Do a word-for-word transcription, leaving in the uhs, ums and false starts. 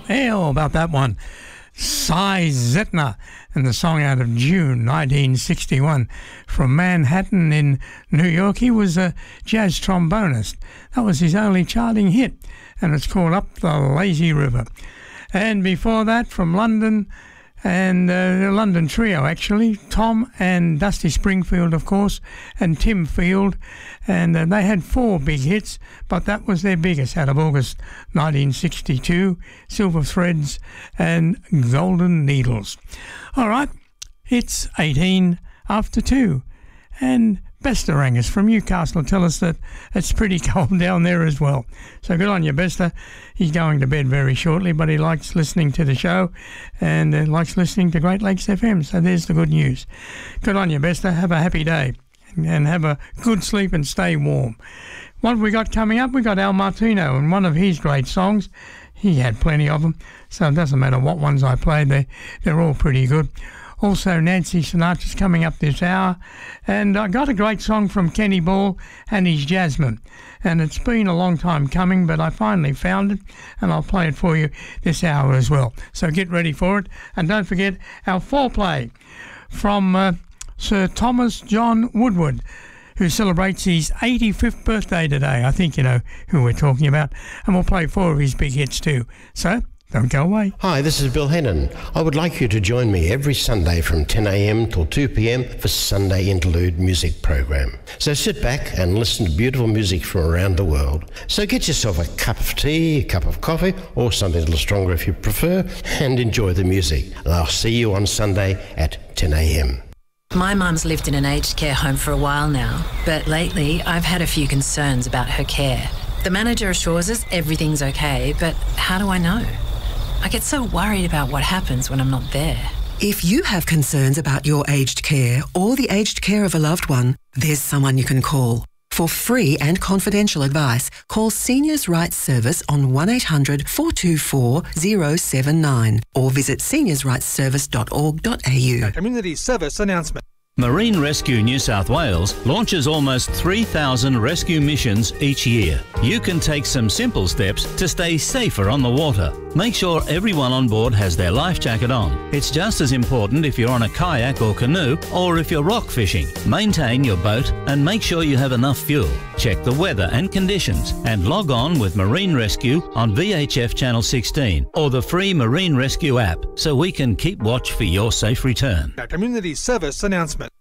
Hey, oh, about that one. Cy Zentner and the song out of June nineteen sixty-one from Manhattan in New York. He was a jazz trombonist. That was his only charting hit, and it's called Up the Lazy River. And before that, from London, and uh, the London trio actually, Tom and Dusty Springfield, of course, and Tim Field, and uh, they had four big hits, but that was their biggest out of August nineteen sixty-two, Silver Threads and Golden Needles. All right, it's eighteen after two, and Bester Angus from Newcastle tell us that it's pretty cold down there as well. So good on you, Bester. He's going to bed very shortly, but he likes listening to the show and uh, likes listening to Great Lakes F M. So there's the good news. Good on you, Bester. Have a happy day and, and have a good sleep and stay warm. What have we got coming up? We got Al Martino and one of his great songs. He had plenty of them, so it doesn't matter what ones I played. They, they're all pretty good. Also, Nancy Sinatra's coming up this hour. And I got a great song from Kenny Ball and his Jasmine. And it's been a long time coming, but I finally found it, and I'll play it for you this hour as well. So get ready for it. And don't forget our foreplay from uh, Sir Thomas John Woodward, who celebrates his eighty-fifth birthday today. I think you know who we're talking about. And we'll play four of his big hits too. So don't go away. Hi, this is Bill Hennon. I would like you to join me every Sunday from ten a.m. till two p.m. for Sunday Interlude music program. So sit back and listen to beautiful music from around the world. So get yourself a cup of tea, a cup of coffee, or something a little stronger if you prefer, and enjoy the music. And I'll see you on Sunday at ten a.m. My mum's lived in an aged care home for a while now, but lately I've had a few concerns about her care. The manager assures us everything's okay, but how do I know? I get so worried about what happens when I'm not there. If you have concerns about your aged care or the aged care of a loved one, there's someone you can call. For free and confidential advice, call Seniors Rights Service on one eight hundred four two four zero seven nine or visit seniors rights service dot org dot a u. A community service announcement. Marine Rescue New South Wales launches almost three thousand rescue missions each year. You can take some simple steps to stay safer on the water. Make sure everyone on board has their life jacket on. It's just as important if you're on a kayak or canoe or if you're rock fishing. Maintain your boat and make sure you have enough fuel. Check the weather and conditions and log on with Marine Rescue on V H F Channel sixteen or the free Marine Rescue app so we can keep watch for your safe return. A community service announcement.